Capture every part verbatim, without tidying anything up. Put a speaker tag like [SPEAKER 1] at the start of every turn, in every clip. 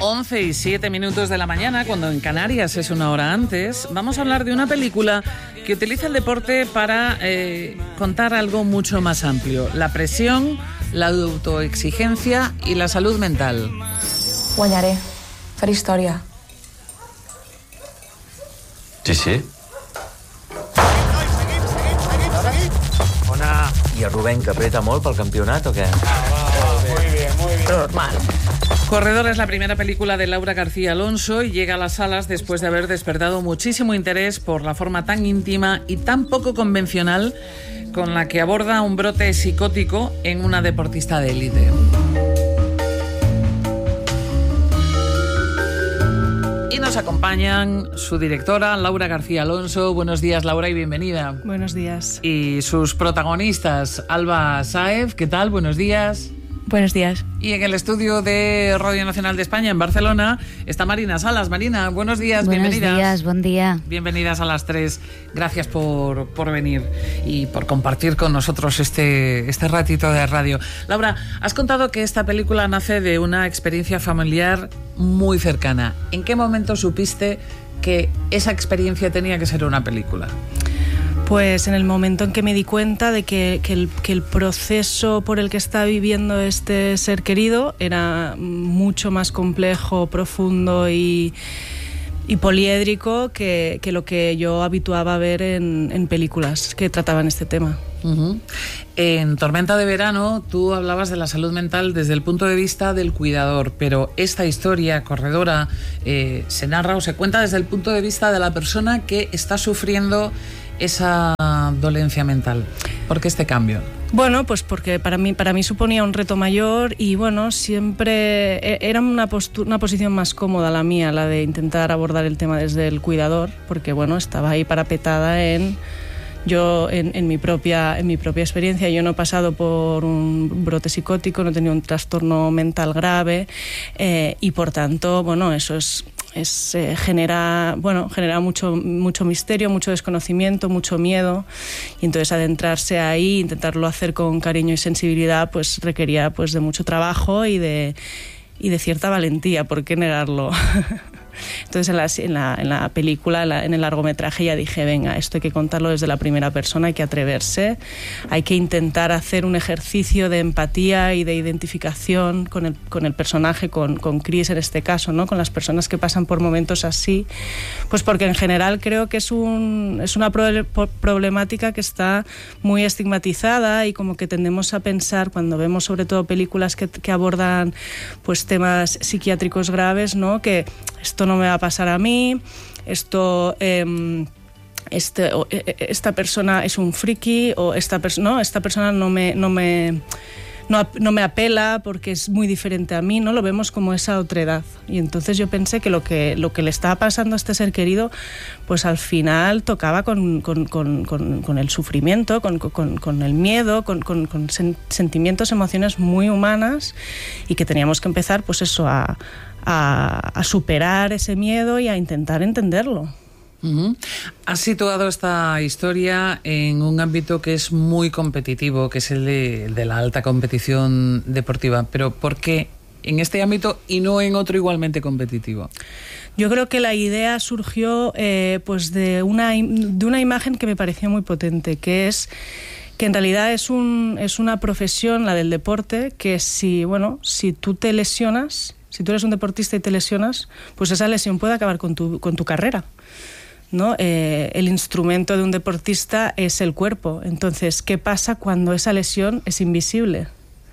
[SPEAKER 1] once y siete minutos de la mañana, cuando en Canarias es una hora antes, vamos a hablar de una película que utiliza el deporte para eh, contar algo mucho más amplio: la presión, la autoexigencia y la salud mental.
[SPEAKER 2] Guanyaré. Faré història.
[SPEAKER 3] Sí, sí.
[SPEAKER 4] Ona.
[SPEAKER 3] I el Rubén, que aprieta molt pel campionat o què?
[SPEAKER 4] Muy bien, muy bien.
[SPEAKER 2] Normal.
[SPEAKER 1] Corredor es la primera película de Laura García Alonso y llega a las salas después de haber despertado muchísimo interés por la forma tan íntima y tan poco convencional con la que aborda un brote psicótico en una deportista de élite. Y nos acompañan su directora, Laura García Alonso. Buenos días, Laura, y bienvenida.
[SPEAKER 5] Buenos días.
[SPEAKER 1] Y sus protagonistas, Alba Sáez, ¿qué tal? Buenos días.
[SPEAKER 5] Buenos días.
[SPEAKER 1] Y en el estudio de Radio Nacional de España, en Barcelona, está Marina Salas. Marina, buenos días,
[SPEAKER 6] buenos
[SPEAKER 1] bienvenidas.
[SPEAKER 6] Buenos días, buen día.
[SPEAKER 1] Bienvenidas a las tres. Gracias por, por venir y por compartir con nosotros este, este ratito de radio. Laura, has contado que esta película nace de una experiencia familiar muy cercana. ¿En qué momento supiste que esa experiencia tenía que ser una película?
[SPEAKER 5] Pues en el momento en que me di cuenta de que, que, el, que el proceso por el que está viviendo este ser querido era mucho más complejo, profundo y, y poliédrico que, que lo que yo habituaba a ver en, en películas que trataban este tema.
[SPEAKER 1] Uh-huh. En Tormenta de Verano tú hablabas de la salud mental desde el punto de vista del cuidador, pero esta historia, Corredora, eh, se narra o se cuenta desde el punto de vista de la persona que está sufriendo esa dolencia mental. ¿Por qué este cambio?
[SPEAKER 5] Bueno, pues porque para mí, para mí suponía un reto mayor y bueno, siempre era una, postu- una posición más cómoda la mía, la de intentar abordar el tema desde el cuidador, porque bueno, estaba ahí parapetada en... Yo, en, en, mi propia, en mi propia experiencia, yo no he pasado por un brote psicótico, no he tenido un trastorno mental grave eh, y, por tanto, bueno, eso es, es eh, genera, bueno, genera mucho, mucho misterio, mucho desconocimiento, mucho miedo, y entonces adentrarse ahí, intentarlo hacer con cariño y sensibilidad, pues requería pues de mucho trabajo y de, y de cierta valentía, ¿por qué negarlo? Entonces en la, en la, en la película, en, la, en el largometraje ya dije, venga, esto hay que contarlo desde la primera persona, hay que atreverse, hay que intentar hacer un ejercicio de empatía y de identificación con el, con el personaje, con, con Chris en este caso, ¿no? Con las personas que pasan por momentos así, pues porque en general creo que es, un, es una pro, problemática que está muy estigmatizada y como que tendemos a pensar cuando vemos sobre todo películas que, que abordan pues temas psiquiátricos graves, ¿no? Que esto no me va a pasar a mí, esto, eh, este, esta persona es un friki, o esta, pers- no, esta persona no me, no, me, no, no me apela porque es muy diferente a mí, ¿no? Lo vemos como esa otredad. Y entonces yo pensé que lo que, lo que le estaba pasando a este ser querido, pues al final tocaba con, con, con, con, con el sufrimiento, con, con, con el miedo, con, con, con sen- sentimientos, emociones muy humanas, y que teníamos que empezar, pues eso, a... A, a superar ese miedo y a intentar entenderlo.
[SPEAKER 1] Uh-huh. Has situado esta historia en un ámbito que es muy competitivo, que es el de, el de la alta competición deportiva, pero ¿por qué en este ámbito y no en otro igualmente competitivo?
[SPEAKER 5] Yo creo que la idea surgió eh, pues de una, de una imagen que me pareció muy potente, que es que en realidad es, un, es una profesión, la del deporte, que si, bueno, si tú te lesionas... Si tú eres un deportista y te lesionas, pues esa lesión puede acabar con tu, con tu carrera, ¿no? Eh, el instrumento de un deportista es el cuerpo. Entonces, ¿qué pasa cuando esa lesión es invisible?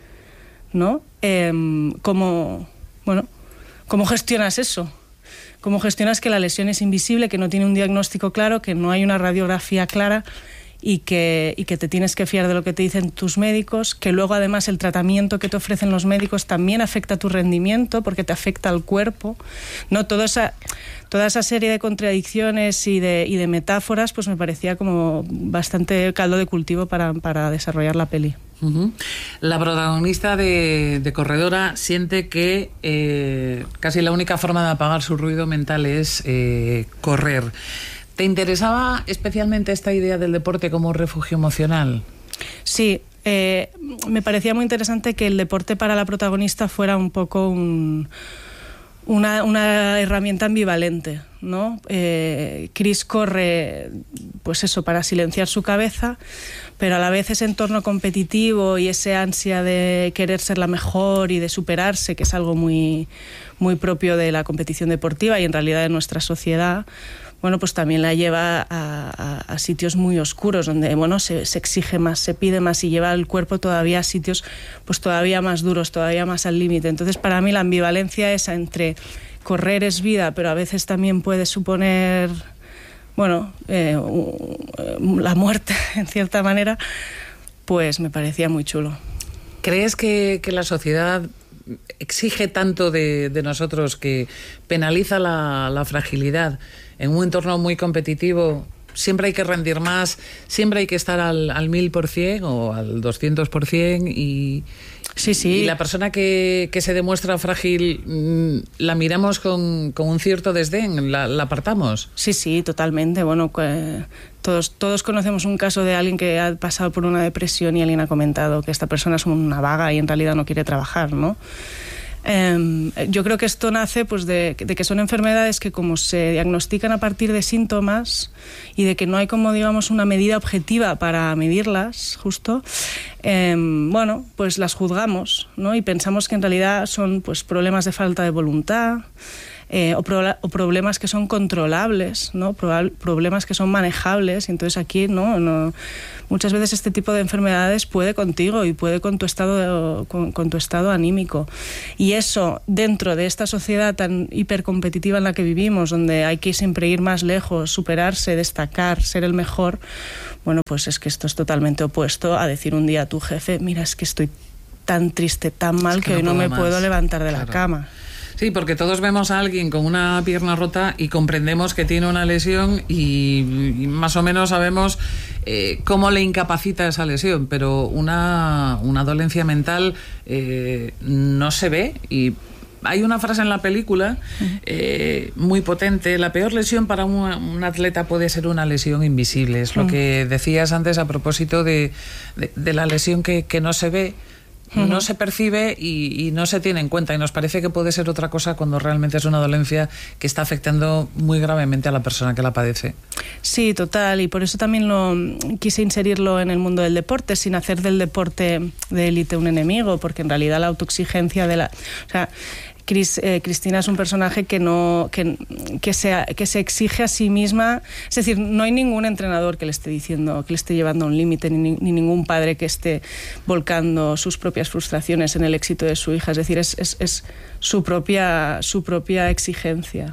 [SPEAKER 5] ¿No? Eh, ¿cómo, bueno, ¿cómo gestionas eso? ¿Cómo gestionas que la lesión es invisible, que no tiene un diagnóstico claro, que no hay una radiografía clara y que, y que te tienes que fiar de lo que te dicen tus médicos, que luego además el tratamiento que te ofrecen los médicos también afecta a tu rendimiento porque te afecta al cuerpo, ¿no? Toda esa, toda esa serie de contradicciones y de, y de metáforas pues me parecía como bastante caldo de cultivo para, para desarrollar la peli.
[SPEAKER 1] Uh-huh. La protagonista de, de Corredora siente que eh, casi la única forma de apagar su ruido mental es eh, correr. ¿Te interesaba especialmente esta idea del deporte como refugio emocional?
[SPEAKER 5] Sí, eh, me parecía muy interesante que el deporte para la protagonista fuera un poco un, una, una herramienta ambivalente, ¿no? Eh, Chris corre, pues eso, para silenciar su cabeza, pero a la vez ese entorno competitivo y ese ansia de querer ser la mejor y de superarse, que es algo muy, muy propio de la competición deportiva y en realidad de nuestra sociedad, bueno, pues también la lleva a, a, a sitios muy oscuros donde, bueno, se, se exige más, se pide más y lleva el cuerpo todavía a sitios pues todavía más duros, todavía más al límite. Entonces, para mí la ambivalencia esa entre correr es vida, pero a veces también puede suponer, bueno, eh, la muerte, en cierta manera, pues me parecía muy chulo.
[SPEAKER 1] ¿Crees que, que la sociedad exige tanto de, de nosotros que penaliza la, la fragilidad? En un entorno muy competitivo siempre hay que rendir más, siempre hay que estar al, al mil por cien o al doscientos por cien y,
[SPEAKER 5] sí, sí.
[SPEAKER 1] y la persona que, que se demuestra frágil mmm, la miramos con, con un cierto desdén, la, la apartamos.
[SPEAKER 5] Sí, sí, totalmente. Bueno, eh, todos, todos conocemos un caso de alguien que ha pasado por una depresión y alguien ha comentado que esta persona es una vaga y en realidad no quiere trabajar, ¿no? Eh, yo creo que esto nace pues de, de que son enfermedades que como se diagnostican a partir de síntomas y de que no hay como digamos una medida objetiva para medirlas justo, eh, bueno, pues las juzgamos, ¿no? Y pensamos que en realidad son pues problemas de falta de voluntad, Eh, o, pro, o problemas que son controlables, ¿no? Pro, problemas que son manejables. Entonces aquí no, no, muchas veces este tipo de enfermedades puede contigo y puede con tu estado, con, con tu estado anímico. Y eso dentro de esta sociedad tan hipercompetitiva en la que vivimos, donde hay que siempre ir más lejos, superarse, destacar, ser el mejor, bueno, pues es que esto es totalmente opuesto a decir un día a tu jefe, mira, es que estoy tan triste, tan mal, es que, que hoy no, no me más. puedo levantar de claro. la cama.
[SPEAKER 1] Sí, porque todos vemos a alguien con una pierna rota y comprendemos que tiene una lesión y, y más o menos sabemos eh, cómo le incapacita esa lesión, pero una, una dolencia mental eh, no se ve. Y hay una frase en la película eh, muy potente: la peor lesión para un, un atleta puede ser una lesión invisible. Es lo uh-huh. que decías antes a propósito de, de, de la lesión que, que no se ve. No se percibe y, y no se tiene en cuenta y nos parece que puede ser otra cosa cuando realmente es una dolencia que está afectando muy gravemente a la persona que la padece.
[SPEAKER 5] Sí, total, y por eso también lo quise inserirlo en el mundo del deporte sin hacer del deporte de élite un enemigo, porque en realidad la autoexigencia de la... O sea, Chris, eh, Cristina es un personaje que no que, que, se, que se exige a sí misma. Es decir, no hay ningún entrenador que le esté diciendo, que le esté llevando a un límite, ni, ni ningún padre que esté volcando sus propias frustraciones en el éxito de su hija. Es decir, es, es, es su propia su propia exigencia.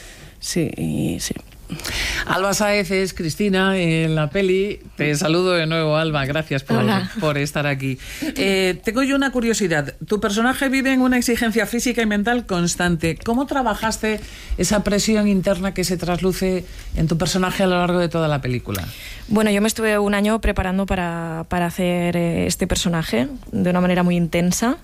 [SPEAKER 5] Sí, y, sí.
[SPEAKER 1] Alba Sáez es Cristina en la peli. Te saludo de nuevo, Alba. Gracias por, por estar aquí. Eh, tengo yo una curiosidad. Tu personaje vive en una exigencia física y mental constante. ¿Cómo trabajaste esa presión interna que se trasluce en tu personaje a lo largo de toda la película?
[SPEAKER 2] Bueno, yo me estuve un año preparando para, para hacer este personaje de una manera muy intensa.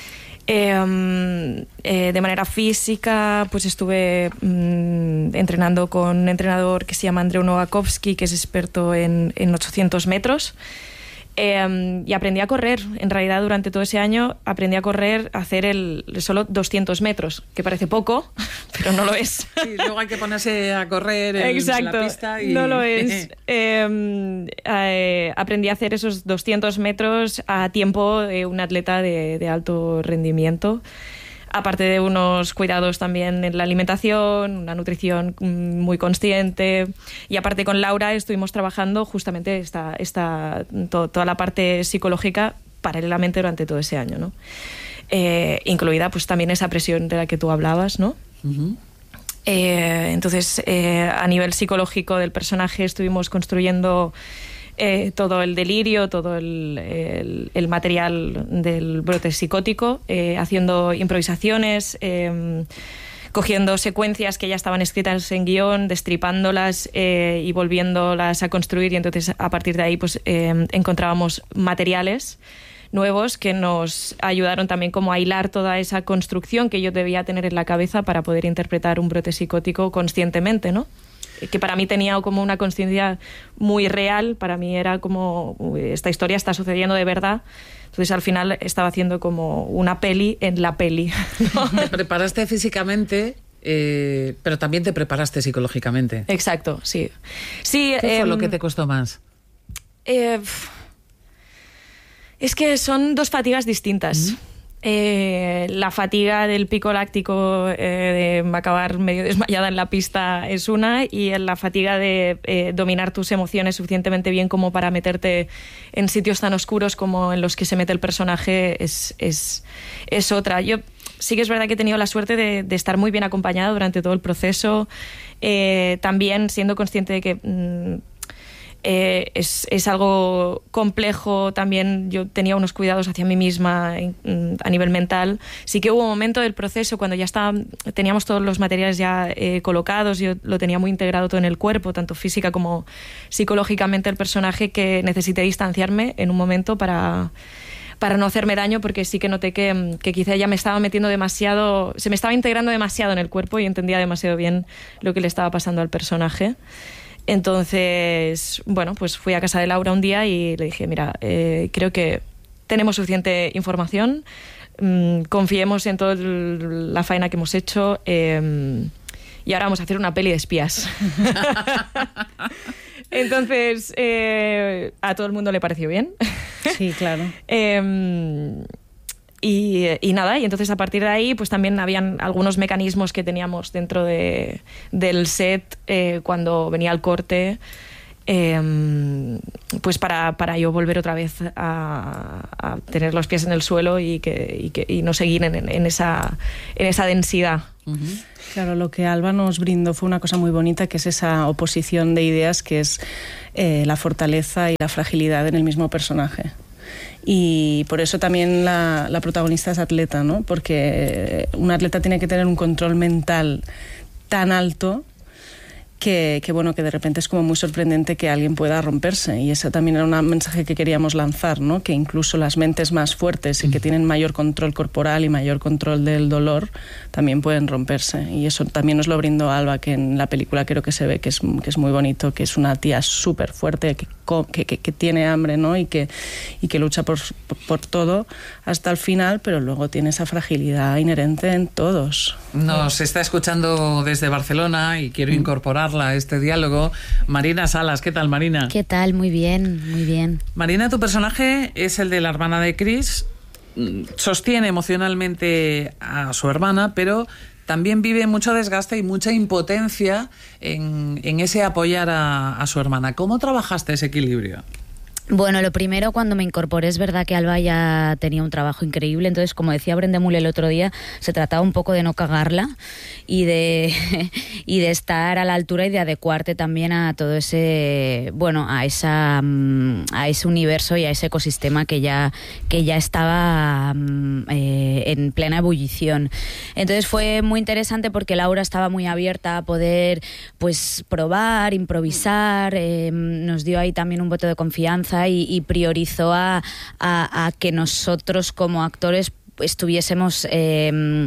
[SPEAKER 2] Eh, eh, de manera física, pues estuve mm, entrenando con un entrenador que se llama Andreu Nowakovsky, que es experto en, en ochocientos metros. Eh, y aprendí a correr. En realidad, durante todo ese año aprendí a correr, a hacer el solo doscientos metros, que parece poco, pero no lo es.
[SPEAKER 1] Sí, luego hay que ponerse a correr en,
[SPEAKER 2] Exacto,
[SPEAKER 1] en la pista y...
[SPEAKER 2] no lo es. eh, eh, aprendí a hacer esos doscientos metros a tiempo de un atleta de, de alto rendimiento. Aparte de unos cuidados también en la alimentación, una nutrición muy consciente. Y aparte con Laura estuvimos trabajando justamente esta, esta, to, toda la parte psicológica paralelamente durante todo ese año, ¿no? Eh, incluida pues también esa presión de la que tú hablabas, ¿no? Uh-huh. Eh, entonces, eh, a nivel psicológico del personaje estuvimos construyendo... Eh, todo el delirio, todo el, el, el material del brote psicótico, eh, haciendo improvisaciones, eh, cogiendo secuencias que ya estaban escritas en guión, destripándolas eh, y volviéndolas a construir, y entonces a partir de ahí pues eh, encontrábamos materiales nuevos que nos ayudaron también como a hilar toda esa construcción que yo debía tener en la cabeza para poder interpretar un brote psicótico conscientemente, ¿no? que para mí tenía como una conciencia muy real, para mí era como, esta historia está sucediendo de verdad. Entonces al final estaba haciendo como una peli en la peli, ¿no?
[SPEAKER 1] Te preparaste físicamente, eh, pero también te preparaste psicológicamente.
[SPEAKER 2] Exacto, sí. sí
[SPEAKER 1] ¿Qué
[SPEAKER 2] eh,
[SPEAKER 1] fue lo que te costó más?
[SPEAKER 2] Eh, es que son dos fatigas distintas. Mm-hmm. Eh, la fatiga del pico láctico, eh, de acabar medio desmayada en la pista, es una, y la fatiga de eh, dominar tus emociones suficientemente bien como para meterte en sitios tan oscuros como en los que se mete el personaje es, es, es otra. Yo sí que es verdad que he tenido la suerte de, de estar muy bien acompañada durante todo el proceso, eh, también siendo consciente de que mmm, Eh, es, es algo complejo. También yo tenía unos cuidados hacia mí misma a nivel mental. Sí que hubo un momento del proceso cuando ya estaba, teníamos todos los materiales ya eh, colocados, yo lo tenía muy integrado todo en el cuerpo, tanto física como psicológicamente el personaje, que necesité distanciarme en un momento para... para no hacerme daño, porque sí que noté que, que quizá ya me estaba metiendo demasiado, se me estaba integrando demasiado en el cuerpo y entendía demasiado bien lo que le estaba pasando al personaje. Entonces, bueno, pues fui a casa de Laura un día y le dije, mira, eh, creo que tenemos suficiente información, mmm, confiemos en toda la faena que hemos hecho, eh, y ahora vamos a hacer una peli de espías. Entonces, eh, a todo el mundo le pareció bien.
[SPEAKER 5] Sí, claro.
[SPEAKER 2] eh, Y, y nada, y entonces a partir de ahí pues también habían algunos mecanismos que teníamos dentro de, del set eh, cuando venía el corte, eh, pues para, para yo volver otra vez a, a tener los pies en el suelo y, que, y, que, y no seguir en, en, esa, en esa densidad.
[SPEAKER 5] Uh-huh. Claro, lo que Alba nos brindó fue una cosa muy bonita, que es esa oposición de ideas, que es eh, la fortaleza y la fragilidad en el mismo personaje. Y por eso también la, la protagonista es atleta, ¿no? Porque un atleta tiene que tener un control mental tan alto que, que, bueno, que de repente es como muy sorprendente que alguien pueda romperse. Y ese también era un mensaje que queríamos lanzar, ¿no? Que incluso las mentes más fuertes y que tienen mayor control corporal y mayor control del dolor también pueden romperse. Y eso también nos lo brindó Alba, que en la película creo que se ve que es, que es muy bonito, que es una tía súper fuerte, que, que, que, que tiene hambre, ¿no? Y que, y que lucha por, por, por todo hasta el final, pero luego tiene esa fragilidad inherente en todos.
[SPEAKER 1] Nos está escuchando desde Barcelona y quiero incorporarla a este diálogo Marina Salas. ¿Qué tal, Marina?
[SPEAKER 6] ¿Qué tal? Muy bien, muy bien.
[SPEAKER 1] Marina, tu personaje es el de la hermana de Chris. Sostiene emocionalmente a su hermana, pero también vive mucho desgaste y mucha impotencia en, en ese apoyar a, a su hermana. ¿Cómo trabajaste ese equilibrio?
[SPEAKER 6] Bueno, lo primero, cuando me incorporé, es verdad que Alba ya tenía un trabajo increíble, entonces, como decía Brendemul el otro día, se trataba un poco de no cagarla y de, y de estar a la altura y de adecuarte también a todo ese, bueno, a esa a ese universo y a ese ecosistema que ya, que ya estaba eh, en plena ebullición. Entonces fue muy interesante porque Laura estaba muy abierta a poder, pues, probar, improvisar, eh, nos dio ahí también un voto de confianza Y, y priorizó a, a, a que nosotros como actores estuviésemos eh,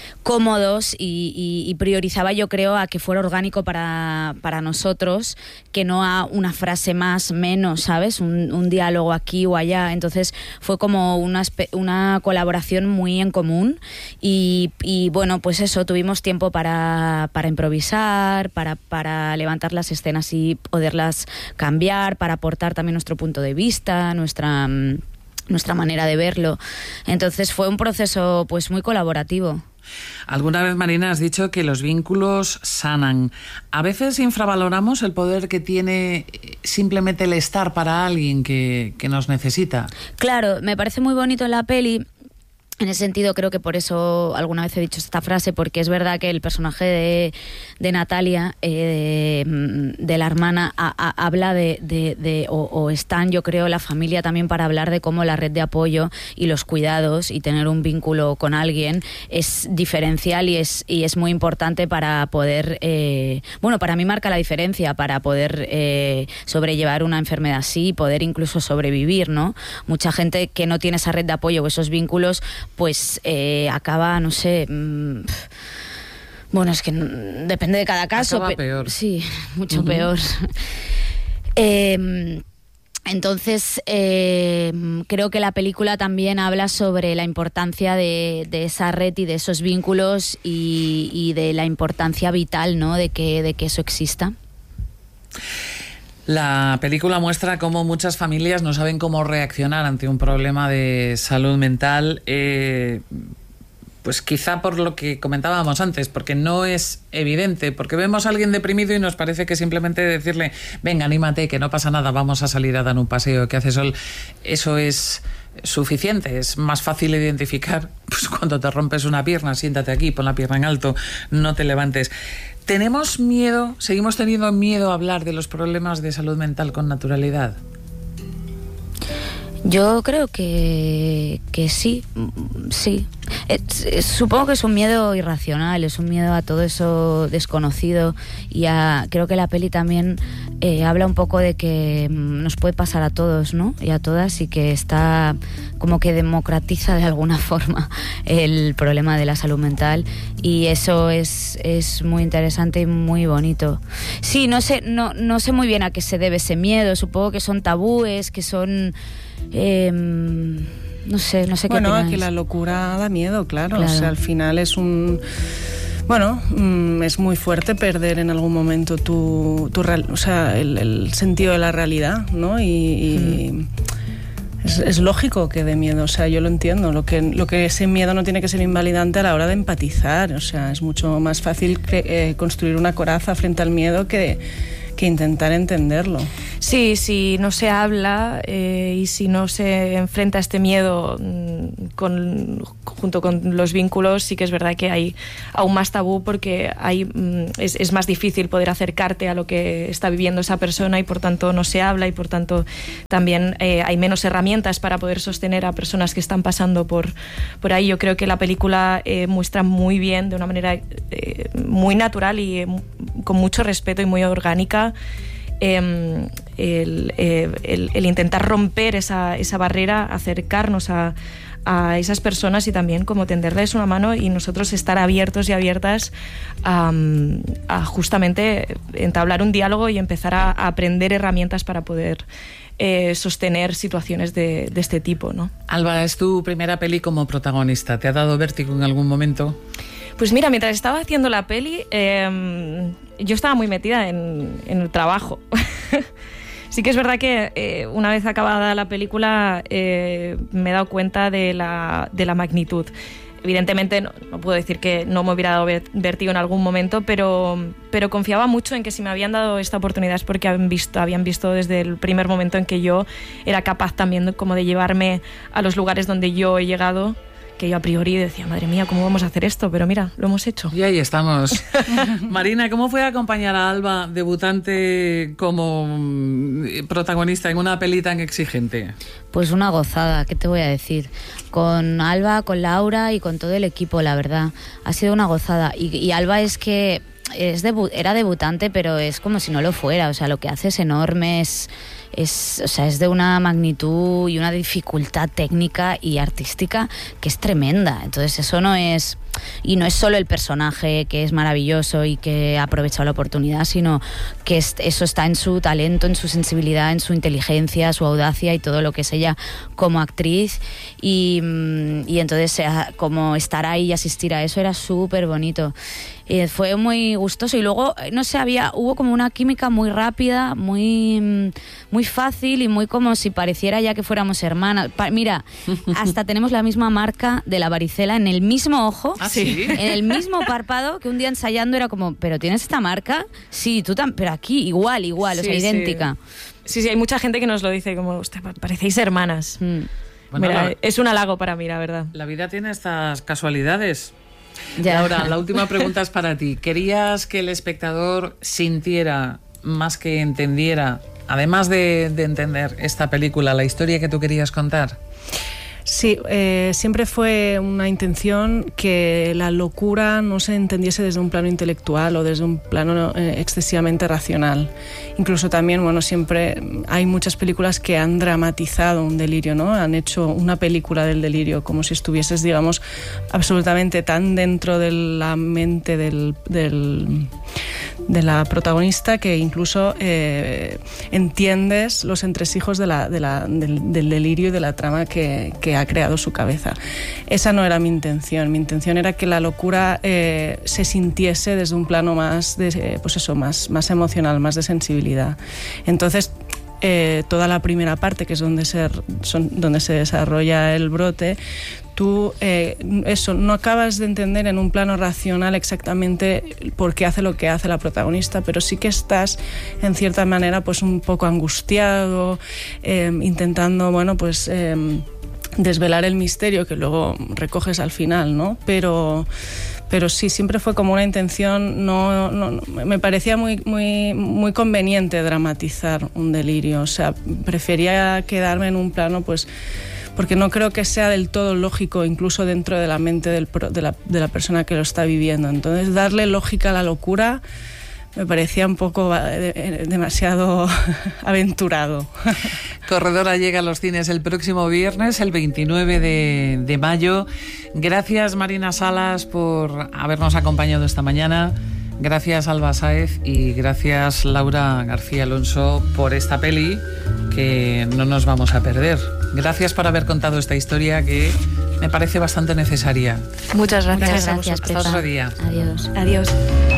[SPEAKER 6] cómodos y, y, y priorizaba, yo creo, a que fuera orgánico para, para nosotros, que no a una frase más, menos, ¿sabes? Un, un diálogo aquí o allá. Entonces fue como una, una colaboración muy en común y, y bueno, pues eso, tuvimos tiempo para, para improvisar, para, para levantar las escenas y poderlas cambiar, para aportar también nuestro punto de vista, nuestra... nuestra manera de verlo. Entonces fue un proceso pues muy colaborativo.
[SPEAKER 1] Alguna vez, Marina, has dicho que los vínculos sanan. A veces infravaloramos el poder que tiene simplemente el estar para alguien que, que nos necesita.
[SPEAKER 6] Claro, me parece muy bonito en la peli. En ese sentido, creo que por eso alguna vez he dicho esta frase, porque es verdad que el personaje de, de Natalia, eh, de, de la hermana, a, a, habla de, de, de o, o están, yo creo, la familia también para hablar de cómo la red de apoyo y los cuidados y tener un vínculo con alguien es diferencial y es, y es muy importante para poder, eh, bueno, para mí marca la diferencia, para poder eh, sobrellevar una enfermedad así y poder incluso sobrevivir, ¿no? Mucha gente que no tiene esa red de apoyo o esos vínculos, pues eh, acaba, no sé, mmm, Bueno, es que no, depende de cada caso.
[SPEAKER 1] Acaba
[SPEAKER 6] pe-
[SPEAKER 1] peor.
[SPEAKER 6] Sí, mucho
[SPEAKER 1] Uh-huh.
[SPEAKER 6] peor. eh, entonces, eh, creo que la película también habla sobre la importancia de, de esa red y de esos vínculos y, y de la importancia vital, ¿no? de que, de que eso exista.
[SPEAKER 1] La película muestra cómo muchas familias no saben cómo reaccionar ante un problema de salud mental, eh, pues quizá por lo que comentábamos antes, porque no es evidente, porque vemos a alguien deprimido y nos parece que simplemente decirle, venga, anímate, que no pasa nada, vamos a salir a dar un paseo, que hace sol, eso es suficiente. Es más fácil identificar, pues cuando te rompes una pierna, siéntate aquí, pon la pierna en alto, no te levantes. ¿Tenemos miedo, seguimos teniendo miedo a hablar de los problemas de salud mental con naturalidad?
[SPEAKER 6] Yo creo que, que sí, sí. Es, es, supongo que es un miedo irracional, es un miedo a todo eso desconocido y a, creo que la peli también eh, habla un poco de que nos puede pasar a todos, ¿no? Y a todas, y que está como que democratiza de alguna forma el problema de la salud mental, y eso es, es muy interesante y muy bonito. Sí, no sé, no, no sé muy bien a qué se debe ese miedo, supongo que son tabúes, que son... Eh, no sé, no sé qué
[SPEAKER 5] Bueno,
[SPEAKER 6] opináis.
[SPEAKER 5] que la locura da miedo, claro.
[SPEAKER 6] Claro.
[SPEAKER 5] O sea, al final es un... Bueno, mm, es muy fuerte perder en algún momento tu, tu real- o sea, el, el sentido de la realidad, ¿no? Y, y mm. es, es lógico que dé miedo, o sea, yo lo entiendo. Lo que, lo que ese miedo no tiene que ser invalidante a la hora de empatizar. O sea, es mucho más fácil cre- eh, construir una coraza frente al miedo que, que intentar entenderlo.
[SPEAKER 2] Sí, si no se habla eh, y si no se enfrenta este miedo mm, con, junto con los vínculos, sí que es verdad que hay aún más tabú, porque hay, mm, es, es más difícil poder acercarte a lo que está viviendo esa persona, y por tanto no se habla, y por tanto también eh, hay menos herramientas para poder sostener a personas que están pasando por, por ahí. Yo creo que la película eh, muestra muy bien, de una manera eh, muy natural y eh, con mucho respeto y muy orgánica, Eh, el, eh, el, el intentar romper esa, esa barrera, acercarnos a, a esas personas y también como tenderles una mano, y nosotros estar abiertos y abiertas a, a justamente entablar un diálogo y empezar a, a aprender herramientas para poder eh, sostener situaciones de, de este tipo, ¿no?
[SPEAKER 1] Alba, es tu primera peli como protagonista. ¿Te ha dado vértigo en algún momento?
[SPEAKER 2] Pues mira, mientras estaba haciendo la peli, eh, yo estaba muy metida en, en el trabajo. Sí que es verdad que eh, una vez acabada la película eh, me he dado cuenta de la, de la magnitud. Evidentemente no, no puedo decir que no me hubiera dado vértigo en algún momento, pero, pero confiaba mucho en que si me habían dado esta oportunidad es porque habían visto, habían visto desde el primer momento en que yo era capaz también de, como de llevarme a los lugares donde yo he llegado, que yo a priori decía, madre mía, ¿cómo vamos a hacer esto? Pero mira, lo hemos hecho.
[SPEAKER 1] Y ahí estamos. Marina, ¿cómo fue acompañar a Alba, debutante, como mm, protagonista en una peli tan exigente?
[SPEAKER 6] Pues una gozada, ¿qué te voy a decir? Con Alba, con Laura y con todo el equipo, la verdad. Ha sido una gozada. Y, y Alba es que es debu- era debutante, pero es como si no lo fuera. O sea, lo que hace es enorme, es... Es, o sea, es de una magnitud y una dificultad técnica y artística que es tremenda. Entonces eso no es... Y no es solo el personaje, que es maravilloso y que ha aprovechado la oportunidad, sino que es, eso está en su talento, en su sensibilidad, en su inteligencia, su audacia y todo lo que es ella como actriz. Y, y entonces como estar ahí y asistir a eso era súper bonito. Y fue muy gustoso, y luego, no sé, había, hubo como una química muy rápida, muy, muy fácil, y muy como si pareciera ya que fuéramos hermanas. Pa- mira, hasta tenemos la misma marca de la varicela en el mismo ojo.
[SPEAKER 1] ¿Ah, sí?
[SPEAKER 6] En el mismo párpado, que un día ensayando era como, ¿pero tienes esta marca? Sí, tú también, pero aquí igual, igual, o sea,
[SPEAKER 2] Sí, sí.
[SPEAKER 6] idéntica.
[SPEAKER 2] Sí, sí, hay mucha gente que nos lo dice como, "Hostia, parecéis hermanas".
[SPEAKER 6] Mm.
[SPEAKER 1] Bueno,
[SPEAKER 2] Mira,
[SPEAKER 1] la-
[SPEAKER 2] es un halago para mí, la verdad.
[SPEAKER 1] La vida tiene estas casualidades.
[SPEAKER 6] Ya.
[SPEAKER 1] Laura, la última pregunta es para ti. ¿Querías que el espectador sintiera más que entendiera, además de, de entender esta película, la historia que tú querías contar?
[SPEAKER 5] Sí, eh, siempre fue una intención que la locura no se entendiese desde un plano intelectual o desde un plano eh, excesivamente racional. Incluso también, bueno, siempre hay muchas películas que han dramatizado un delirio, ¿no? Han hecho una película del delirio, como si estuvieses, digamos, absolutamente tan dentro de la mente del, del, de la protagonista que incluso eh, entiendes los entresijos de la, de la, del, del delirio y de la trama que, que ha creado su cabeza. Esa no era mi intención. Mi intención era que la locura eh, se sintiese desde un plano más, de, eh, pues eso, más, más emocional, más de sensibilidad. Entonces, eh, toda la primera parte, que es donde se, son, donde se desarrolla el brote, tú eh, eso, no acabas de entender en un plano racional exactamente por qué hace lo que hace la protagonista, pero sí que estás en cierta manera pues un poco angustiado, eh, intentando, bueno, pues eh, desvelar el misterio que luego recoges al final, ¿no? Pero pero sí, siempre fue como una intención, no, no, me parecía muy, muy, muy conveniente dramatizar un delirio, o sea, prefería quedarme en un plano, pues, porque no creo que sea del todo lógico, incluso dentro de la mente del, de, la, de la persona que lo está viviendo. Entonces, darle lógica a la locura me parecía un poco demasiado aventurado.
[SPEAKER 1] Corredora llega a los cines el próximo viernes, el veintinueve de mayo. Gracias, Marina Salas, por habernos acompañado esta mañana. Gracias, Alba Sáez, y gracias, Laura García Alonso, por esta peli que no nos vamos a perder. Gracias por haber contado esta historia que me parece bastante necesaria.
[SPEAKER 2] Muchas gracias.
[SPEAKER 6] Muchas gracias,
[SPEAKER 1] Hasta otro día.
[SPEAKER 6] Adiós.
[SPEAKER 2] Adiós.